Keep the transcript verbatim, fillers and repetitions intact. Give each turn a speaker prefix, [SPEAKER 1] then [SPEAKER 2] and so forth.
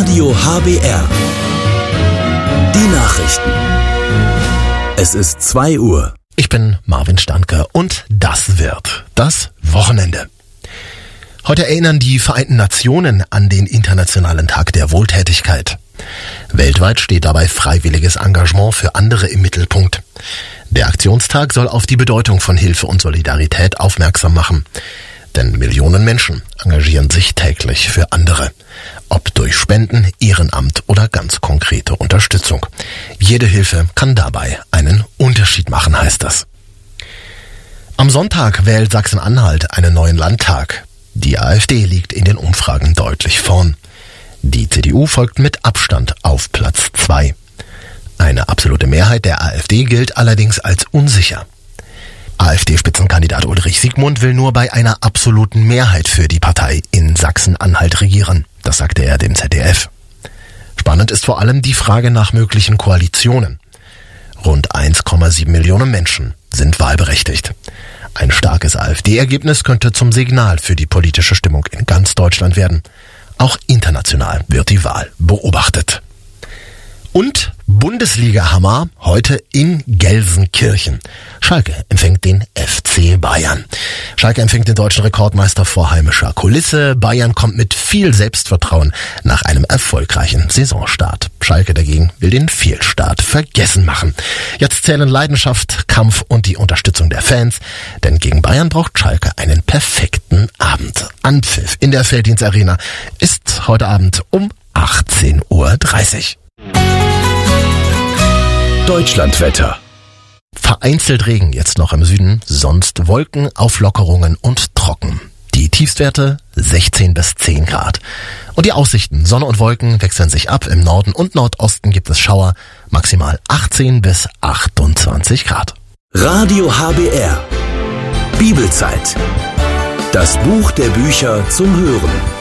[SPEAKER 1] Radio H B R. Die Nachrichten. Es ist zwei Uhr.
[SPEAKER 2] Ich bin Marvin Standke und das wird das Wochenende. Heute erinnern die Vereinten Nationen an den Internationalen Tag der Wohltätigkeit. Weltweit steht dabei freiwilliges Engagement für andere im Mittelpunkt. Der Aktionstag soll auf die Bedeutung von Hilfe und Solidarität aufmerksam machen. Denn Millionen Menschen engagieren sich täglich für andere. Ob durch Spenden, Ehrenamt oder ganz konkrete Unterstützung. Jede Hilfe kann dabei einen Unterschied machen, heißt es. Am Sonntag wählt Sachsen-Anhalt einen neuen Landtag. Die AfD liegt in den Umfragen deutlich vorn. Die C D U folgt mit Abstand auf Platz zwei. Eine absolute Mehrheit der AfD gilt allerdings als unsicher. AfD-Spitzenkandidat Ulrich Siegmund will nur bei einer absoluten Mehrheit für die Partei in Sachsen-Anhalt regieren. Das sagte er dem Z D F. Spannend ist vor allem die Frage nach möglichen Koalitionen. Rund eins Komma sieben Millionen Menschen sind wahlberechtigt. Ein starkes AfD-Ergebnis könnte zum Signal für die politische Stimmung in ganz Deutschland werden. Auch international wird die Wahl beobachtet. Und Bundesliga-Hammer heute in Gelsenkirchen. Schalke empfängt den F C Bayern. Schalke empfängt den deutschen Rekordmeister vor heimischer Kulisse. Bayern kommt mit viel Selbstvertrauen nach einem erfolgreichen Saisonstart. Schalke dagegen will den Fehlstart vergessen machen. Jetzt zählen Leidenschaft, Kampf und die Unterstützung der Fans. Denn gegen Bayern braucht Schalke einen perfekten Abend. Anpfiff in der Felddienst-Arena ist heute Abend um achtzehn Uhr dreißig.
[SPEAKER 1] Deutschlandwetter.
[SPEAKER 2] Vereinzelt Regen jetzt noch im Süden, sonst Wolken, Auflockerungen und trocken. Die Tiefstwerte sechzehn bis zehn Grad. Und die Aussichten, Sonne und Wolken wechseln sich ab. Im Norden und Nordosten gibt es Schauer, maximal achtzehn bis achtundzwanzig Grad.
[SPEAKER 1] Radio H B R. Bibelzeit. Das Buch der Bücher zum Hören.